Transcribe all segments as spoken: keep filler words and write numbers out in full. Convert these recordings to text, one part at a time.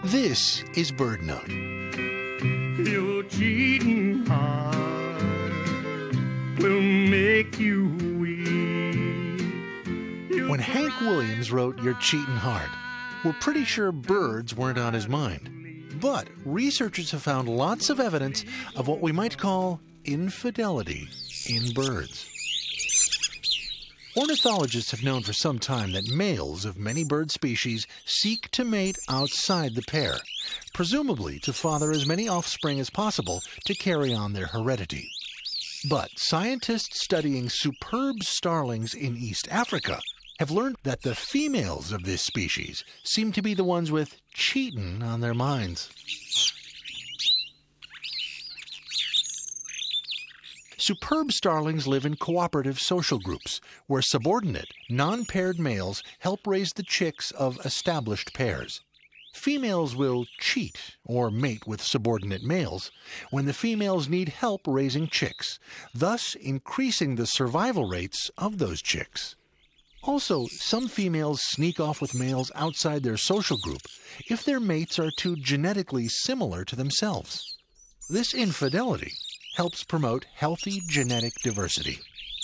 This is BirdNote. Your cheating heart will make you weep. When Hank Williams wrote Your Cheatin' Heart, we're pretty sure birds weren't on his mind. But researchers have found lots of evidence of what we might call infidelity in birds. Ornithologists have known for some time that males of many bird species seek to mate outside the pair, presumably to father as many offspring as possible to carry on their heredity. But scientists studying superb starlings in East Africa have learned that the females of this species seem to be the ones with cheatin' on their minds. Superb starlings live in cooperative social groups, where subordinate, non-paired males help raise the chicks of established pairs. Females will cheat or mate with subordinate males when the females need help raising chicks, thus increasing the survival rates of those chicks. Also, some females sneak off with males outside their social group if their mates are too genetically similar to themselves. This infidelity helps promote healthy genetic diversity.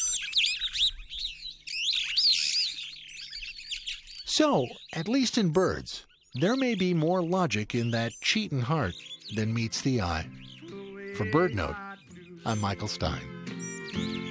So, at least in birds, there may be more logic in that cheatin' heart than meets the eye. For BirdNote, I'm Michael Stein.